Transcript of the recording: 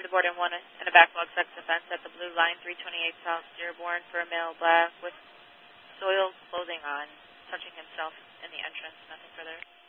near the board and one in a backlog sex offense at the Blue Line, 328 South Dearborn for a male black with soiled clothing on, touching himself in the entrance. Nothing further.